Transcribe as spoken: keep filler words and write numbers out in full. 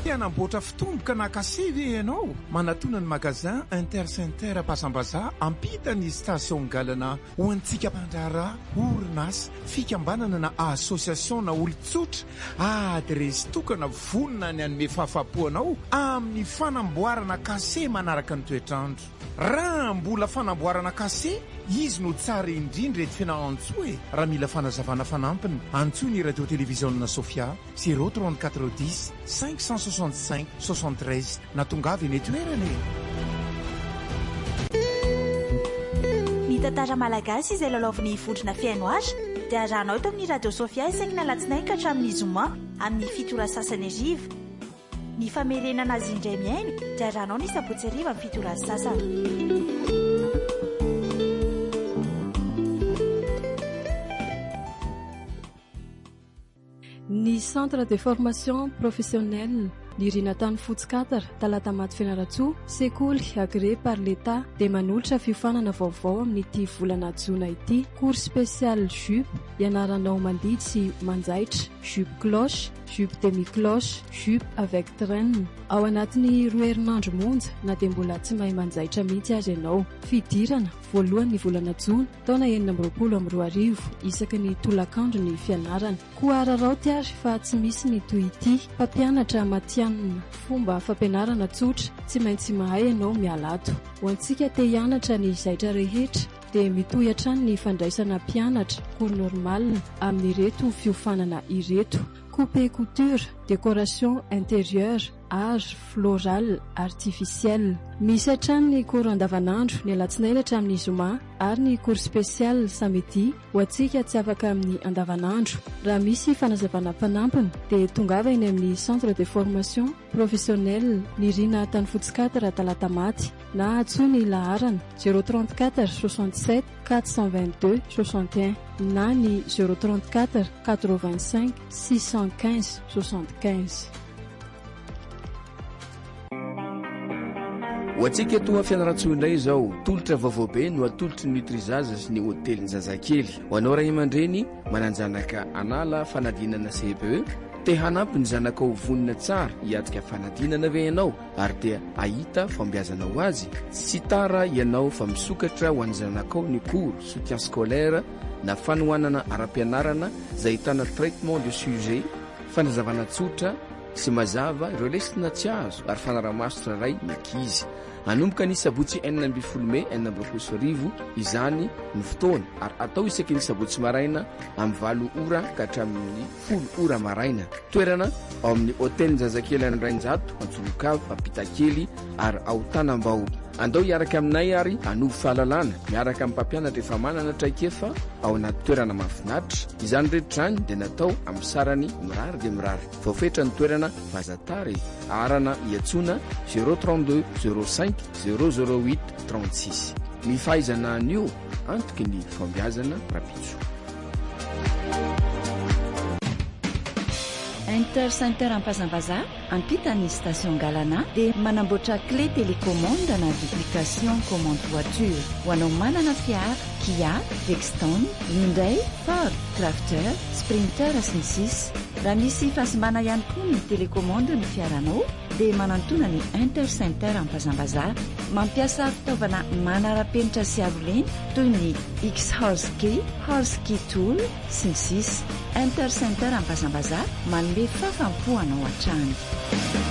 Mpianamboatra fitomboka na kase ve ianao? Manatona ny magazin Intercenter Pasambaza ampita ny station galana ho antsika mpandrara orinasa fikambanana na association na olon-tsotra adresy tokana vonona ny anome fahafapoanao amin'ny fanamboarana kase manaraka ny toetrandro. Raha mbola fanamboarana kase, izy no tsara indrindra ety fianahantso e. Raha mila fanazavana fanampiny, antsoy ny radio télévision na Sofia zéro trente-quatre dix cinq cent soixante-cinq soixante-treize na tongavy ny toerana. Ny tantara malagasy izay lalaovin'ny fodrina fiaino azy dia arahanao eto amin'ny radio Sofia isaky ny alatsinainy ka hatramin'ny zoma amin'ny fito ora sasany ariva. Ny famerenana azy indray miaino dia arahanao ny sabotsy ariva amin'ny fito ora sasany. Ny centre de formation professionnelle Nirinatany Fotsikatara talata maty Fianaratsoa sekoly agré par l'État dia manolotra fiofanana vaovao amin'ity volana jona ity. Cours spécial jupe ianaranao mandidy sy manjaitra, jupe cloche, jupe demi-cloche, jupe avec traîne. Ao anatin'ny roa herinandro monja na dia mbola tsy mahay manjaitra mihitsy azy ianao. Fidirana voalohan'ny volana jona taona enina amby roapolo amby roa arivo isaky ny tolakandro ny fianarana. Koa araraoty ary fa tsy misy ny toy ity. Mpampianatra matianina fomba fampianarana tsotra tsy maintsy mahay ianao miala ato. Ho antsika te hianatra ny zaitra rehetra dia mitohy hatrany ny fandraisana mpianatra cours normal amin'ireto fiofanana ireto: coupe couture, décoration intérieure, art floral artificiel. Misy hatrany ny cours andavanandro ny alatsinainy hatramin'ny zoma ary ny cours spécial samedi ho antsika tsy afaka amin'ny andavanandro. Raha misy fanazavana mpanampiny dia tongava eny amin'ny centre de formation professionnelle Nirina Tany Fotsikatara talata maty na atsony laharana zéro trente-quatre soixante-sept quatre cent vingt-deux soixante et un na ny zéro trente-quatre quatre-vingt-cinq six cent quinze soixante-quinze. Ho antsika eto Fianaratsoa indray izao, tolotra vaovaobe no atolotry ny nutrisage sy ny hoteliny zazakely. Ho anao ray aman-dreny mananjanaka anala fanadinana C P E, te hanampy ny zanakao vonina tsara hiatrika fanadinana ve ianao ary dia ahita fambiazanao azy, tsy tara ianao fa misokatra ho an'ny zanakao ny cours soutien scolaire na fanohanana ara-pianarana izay ahitana traitement de sujet, fanazavana tsotra sy mazava ireo lesona tsy azo ary fanaramaso tsirairay miankizy. Anomboka ny sabotsy enina amby folo Mey enina amby roapolo sy arivo izany ny fotoana ary atao isaky ny sabotsy maraina amin'ny valo ora ka hatramin'ny folo ora maraina. Toerana ao amin'ny hôtel Zazakely Andrainjato, Antsolokav, Ampitakely ary ao Tanambao. Andao hiaraka aminay ary anovo fahalalana miaraka amin'ny mpampianatra efa manana traikefa ao anaty toerana mahafinaritra. Izany rehetra izany dia natao amin'ny sarany mirary dia mirary. Voafetra ny toerana Vazatary, arana iatsona zéro trente-deux zéro cinq zéro zéro huit trente-six. Ny fahaizana anio antoky ny fambiazana rapitso. Intercenter Pasambaza ampita ny station Galana dia manamboatra clé télécommande na duplication commande voiture. Ho anao manana fiara, Kia, Dexton, Hyundai, Ford, Crafter, Sprinter sy ny sisa. Raha misy fahasimana ihany koa ny télécommande ny fiaranao dia manantona ny Intercenter Pasambaza. Mampiasa fitaovana manara-penitra sy aroleny toy ny X-Horse-Key, Horse-Key Tool sy ny sisa. Intercenter Pasambaza manome fafampo anao hatrany.